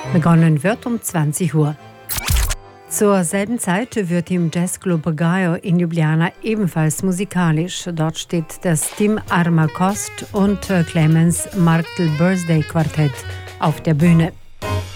Begonnen wird um 20 Uhr. Zur selben Zeit wird im Jazzclub Gaio in Ljubljana ebenfalls musikalisch. Dort steht das Team Arma Kost und Clemens Marktl Birthday Quartett auf der Bühne.